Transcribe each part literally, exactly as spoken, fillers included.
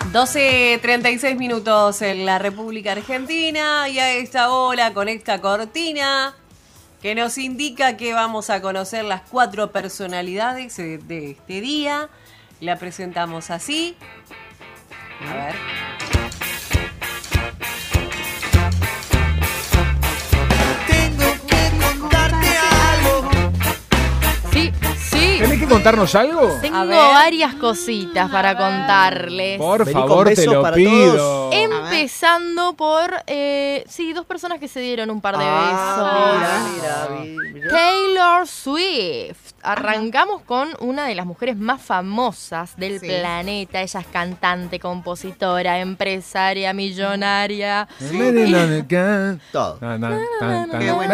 doce treinta y seis minutos en la República Argentina y a esta hora con esta cortina que nos indica que vamos a conocer las cuatro personalidades de, de este día. La presentamos así. A ver. Sí, sí. ¿Tenés que contarnos algo? Tengo varias cositas para contarles. Por Vení favor, con te besos lo para pido. todos. Empezando por, eh, sí, dos personas que se dieron un par de Ah, besos. mira, mira, mira. Taylor Swift. Arrancamos con una de las mujeres más famosas del Sí. planeta. Ella es cantante, compositora, empresaria, millonaria. Todo. Qué buen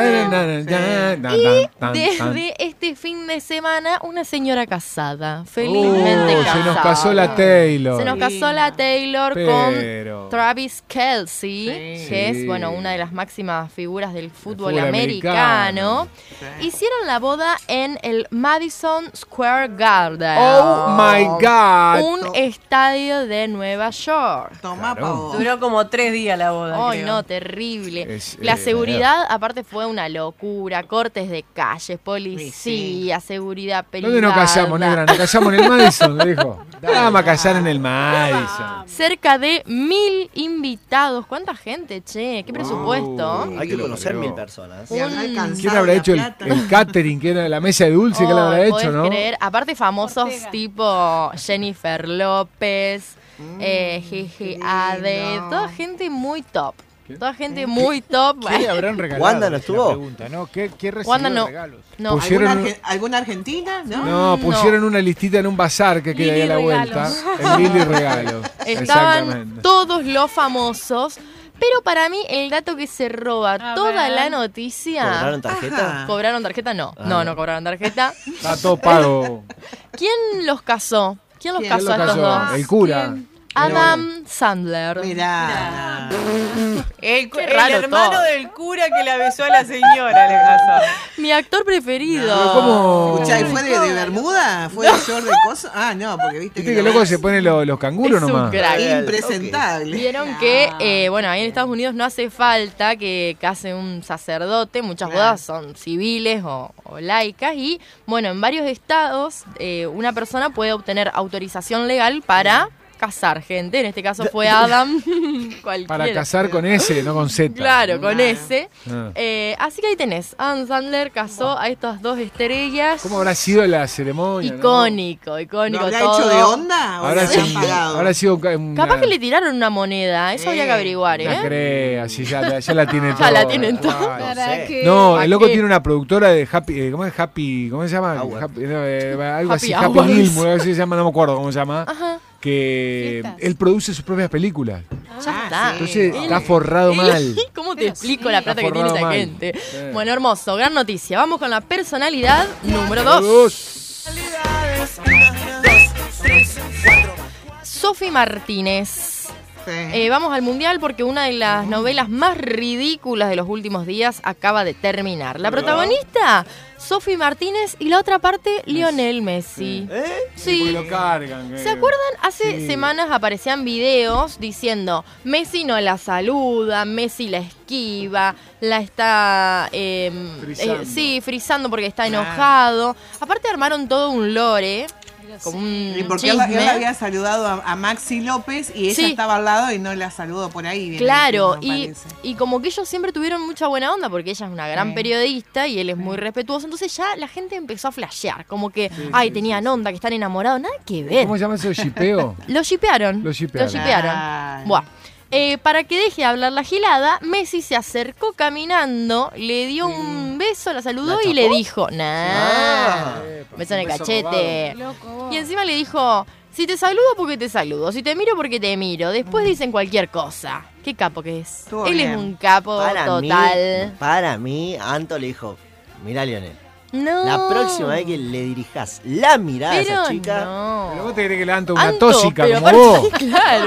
tema. Y desde este fin de semana, una señora casada. Felizmente Uh, casada. se nos casó la Taylor. Se nos casó la Taylor Pero- con Travis Kelce, Sí. que Sí. es, bueno, una de las máximas figuras del fútbol, fútbol americano. americano. Sí. Hicieron la boda en el Madison Square Garden. Oh my God. Un estadio de Nueva York. Toma, Claro. pavo. Duró como tres días la boda. Ay, creo. no, terrible. Es, la eh, seguridad, aparte, fue una locura. Cortes de calles, policía, seguridad privada. ¿Dónde nos casamos, negra? Nos casamos en el Madison, le dijo. Vamos a casar en el Madison. Cerca de mil invitados. ¿Cuánta gente, che? ¿Qué presupuesto? Uy, Hay que lo conocer creo. mil personas. Se habrá Un- alcanzado ¿Quién habrá la hecho el, plata. el catering? ¿Quién era la mesa de dulce? ¿Quién la habrá Ay, hecho, ¿podés no? creer? Aparte famosos Ortega. tipo Jennifer López, eh, Gigi qué Hadid, lindo. toda gente muy top. Toda gente muy top. ¿Qué le habrán regalado? ¿Wanda no Es estuvo? la pregunta, ¿no? ¿Qué, qué recibió Wanda no. regalos? No, Pues- pusieron ¿Alguna, un- arge- ¿Alguna argentina? ¿No? No, pusieron una listita en un bazar que queda ahí a la Lili vuelta. Regalos. En Lili Regalos. estaban Exactamente. todos los famosos. Pero para mí el dato que se roba A toda ver. la noticia... ¿Cobraron tarjeta? Ajá. ¿Cobraron tarjeta? No, Ah. no, no cobraron tarjeta. Está todo pago. ¿Quién los casó? ¿Quién los ¿Quién casó ¿Quién a lo estos casó? dos? El cura. Adam Sandler. Mirá. El, Qué el raro hermano todo. del cura que la besó a la señora le casó. Mi actor preferido. Pero ¿cómo? Escuchá, ¿y fue de, de Bermuda? ¿Fue de short de cosas? Ah, no, porque viste ¿Viste que que loco se pone lo- los canguros Es un nomás? crack. impresentable. Vieron que, eh, bueno, ahí en Estados Unidos no hace falta que case un sacerdote, muchas Claro. bodas son civiles o, o laicas y, bueno, en varios estados eh, una persona puede obtener autorización legal para casar gente, en este caso fue Adam, cualquiera. Para casar con S, no con Z. Claro, con Claro. ese. Ah. Eh, así que ahí tenés, Adam Sandler casó a estas dos estrellas. ¿Cómo habrá sido la ceremonia? no? Icónico, ¿Lo icónico habrá todo. hecho de onda o Habrá lo habrán sido, pagado? habrá sido ca- una, Capaz que le tiraron una moneda, eso habría que Eh, averiguar, una ¿eh? crea, sí, ya, la- ya la tiene Ya toda. la tienen toda. No ¿Para sé. qué? No, ¿Pa' el loco qué? tiene una productora de Happy, eh, ¿cómo es Happy? ¿Cómo se llama? Hour. Happy- no, eh, algo Happy así, Happy Hours. Gilmore, algo así se llama, no me acuerdo cómo se llama. Ajá, Que Fiestas. él produce sus propias películas. ya Ah, está. sí. Entonces Él- está forrado Él- mal. ¿Cómo te Pero explico sí. la plata Está que tiene esa forrado mal. gente? Sí. Bueno, hermoso, gran noticia. Vamos con la personalidad número dos. Dos. Sofi Martínez. Sí. Eh, vamos al mundial porque una de las novelas más ridículas de los últimos días acaba de terminar. La protagonista, Sofi Martínez, y la otra parte, Lionel Messi. ¿Eh? Sí, Sí. porque lo cargan. que- ¿Se acuerdan? Hace Sí. semanas aparecían videos diciendo Messi no la saluda, Messi la esquiva, la está eh, Frisando. eh, sí, frizando porque está Claro. enojado. Aparte armaron todo un lore, como un Y porque él, él chisme. había saludado a, a Maxi López y ella Sí. estaba al lado y no la saludó por ahí. viene Claro, diciendo, y, parece. y como que ellos siempre tuvieron mucha buena onda porque ella es una gran Sí. periodista y él es muy respetuoso, entonces ya la gente empezó a flashear, como que, ay, tenían onda, que están enamorados, nada que ver. ¿Cómo se llama eso de shipeo? Lo shipearon. Lo shippearon. Claro. Buah. Eh, para que deje de hablar la gilada, Messi se acercó caminando, le dio un beso, la saludó ¿La y le chapó? dijo, nah, Ah. beso en el Un beso cachete. Loco, vos. Y encima le dijo, si te saludo porque te saludo, si te miro porque te miro, después dicen cualquier cosa. Qué capo que es. Estuvo Él bien. es un capo Para total. mí, para mí, Anto le dijo, mirá, Lionel, No. la próxima vez que le dirijas la mirada a Pero esa chica, no. Pero vos te crees que le dan una Anto, tóxica pero como aparte- vos. Claro. Vos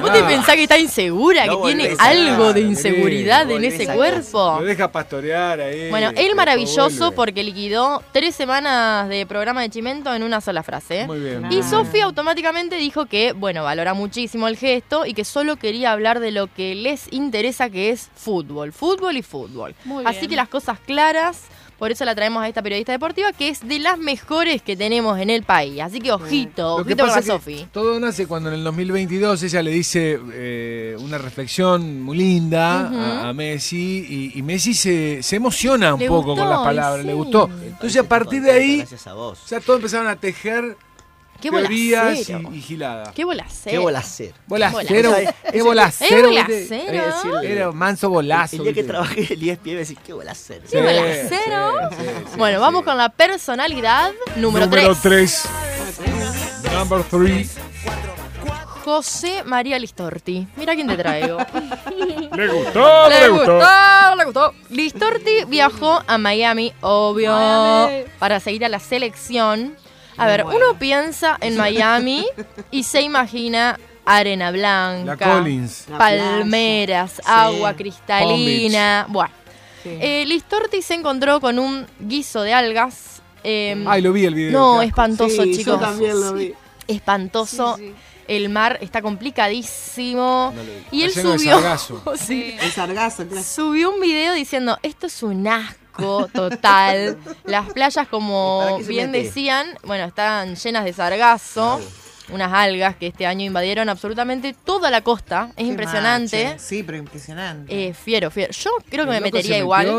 ¿Vos te pensás que está insegura? No que tiene volvés a- algo de Claro, inseguridad no en volvés ese a cuerpo. Lo deja pastorear ahí. Bueno, él después maravilloso vuelve. porque liquidó tres semanas de programa de Chimento en una sola frase. Muy bien. Y muy Sofi automáticamente dijo que, bueno, valora muchísimo el gesto y que solo quería hablar de lo que les interesa, que es fútbol. Fútbol y fútbol. Muy Así bien. que las cosas claras, por eso la traemos a esta periodista deportiva, que es de las mejores que tenemos en el país. Así que ojito, Lo que ojito con pasa la es que Sofi. todo nace cuando en el dos mil veintidós ella le dice eh, una reflexión muy linda Ujú. a, a Messi y, y Messi se, se emociona un Le poco gustó, con las y palabras, sí. le gustó. Entonces a partir de ahí Gracias a vos. ya todos empezaron a tejer Qué teorías bolacero. y, y giladas. Qué bolacero. Qué bolacero. Bolacero, Bolacero. qué bolacero. Es ¿viste? bolacero. Eh, Era manso bolazo. El día que ¿viste? trabajé el E S P N me decís, qué bolacero. Qué bolacero. sí, sí, Bueno, sí. vamos con la personalidad número Número tres. tres. Number three. José María Listorti. Mira quién te traigo. ¿Le gustó? Le gustó, le gustó. Listorti viajó a Miami, obvio, Miami. para seguir a la selección. A Me ver, muero. uno piensa en Miami y se imagina arena blanca, La Collins. La palmeras, playa. agua Sí. cristalina. Bueno, Sí. eh, Listorti se encontró con un guiso de algas. eh, Ay, lo vi el video. no, qué asco. espantoso, Sí, chicos. yo también lo vi. Espantoso. Sí, sí. El mar está complicadísimo. No lo vi. Y él Está lleno de subió. sargazo. Sí. El sargazo, claro. Subió un video diciendo, esto es un asco total. Las playas, como ¿Para qué se bien mete? decían, bueno, están llenas de sargazo, unas algas que este año invadieron absolutamente toda la costa. Es Qué impresionante. mal, che. Sí, pero impresionante. Eh, fiero, fiero. Yo creo que El me loco se metería metió igual.